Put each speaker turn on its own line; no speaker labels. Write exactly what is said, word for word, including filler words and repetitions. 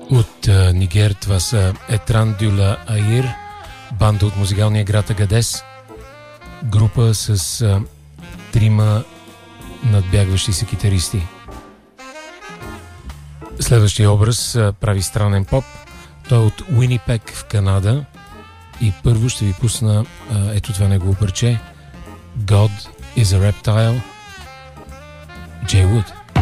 От а, Нигер това са Етран Дюла Аир, банда от музикалния град Агадес, група с а, трима надбягващи се китаристи. Следващия образ а, прави странен поп. Той е от Уинипек в Канада и първо ще ви пусна а, ето това негово парче God is a Reptile, Jay Wood.